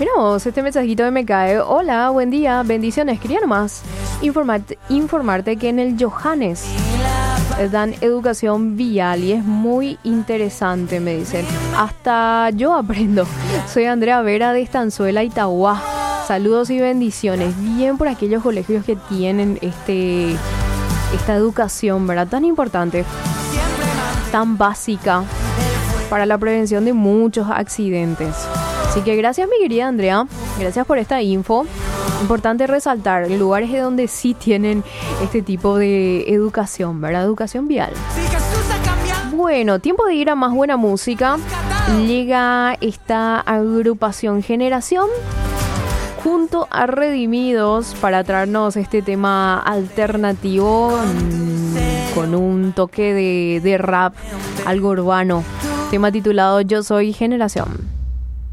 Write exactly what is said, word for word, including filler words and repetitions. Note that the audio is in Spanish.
Mira vos, este mensajito me cae. Hola, buen día, bendiciones. Quería nomás informarte, informarte que en el Johannes dan educación vial y es muy interesante, me dicen. Hasta yo aprendo. Soy Andrea Vera de Estanzuela, Itagua. Saludos y bendiciones. Bien por aquellos colegios que tienen este, esta educación, ¿verdad? Tan importante, tan básica para la prevención de muchos accidentes. Así que gracias, mi querida Andrea. Gracias por esta info. Importante resaltar lugares de donde sí tienen este tipo de educación, ¿verdad? Educación vial. Bueno, tiempo de ir a más buena música. Llega esta agrupación Generación junto a Redimidos para traernos este tema alternativo con un toque de, de rap, algo urbano. Tema titulado Yo Soy Generación.